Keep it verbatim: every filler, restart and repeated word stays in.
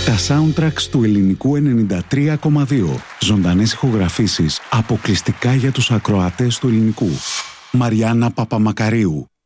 Τα soundtracks του ελληνικού ενενήντα τρία κόμμα δύο. Ζωντανές ηχογραφήσεις αποκλειστικά για τους ακροατές του ελληνικού. Μαριάννα Παπαμακαρίου.